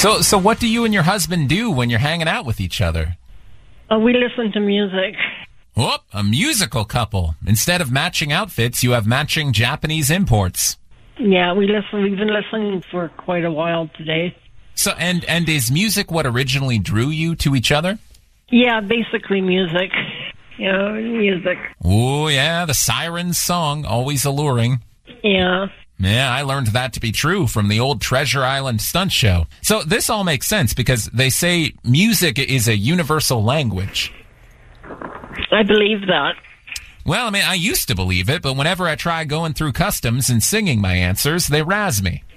So what do you and your husband do when you're hanging out with each other? We listen to music. Whoop, a musical couple. Instead of matching outfits, you have matching Japanese imports. Yeah, we listen. We've been listening for quite a while today. So, and is music what originally drew you to each other? Yeah, basically music. Music. Oh, yeah, the Sirens song, always alluring. Yeah. Yeah, I learned that to be true from the old Treasure Island stunt show. So this all makes sense because they say music is a universal language. I believe that. Well, I mean, I used to believe it, but whenever I try going through customs and singing my answers, they razz me.